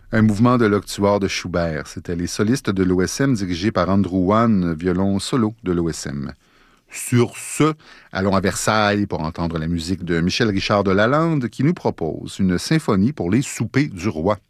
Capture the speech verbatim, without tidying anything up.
Un mouvement de l'octuor de Schubert. C'était les solistes de l'O S M dirigés par Andrew Wan, violon solo de l'O S M. Sur ce, allons à Versailles pour entendre la musique de Michel Richard de Lalande qui nous propose une symphonie pour les soupers du roi.